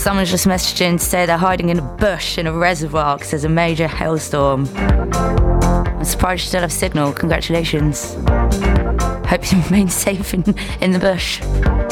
Someone's just messaged in to say they're hiding in a bush in a reservoir because there's a major hailstorm. I'm surprised you still have signal. Congratulations. Hope you remain safe in the bush.